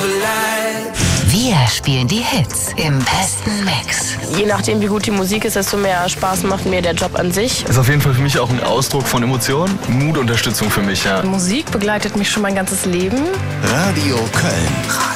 Wir spielen die Hits im besten Mix. Je nachdem, wie gut die Musik ist, desto mehr Spaß macht mir der Job an sich. Ist auf jeden Fall für mich auch ein Ausdruck von Emotionen, Mutunterstützung für mich, ja. Musik begleitet mich schon mein ganzes Leben. Radio Köln.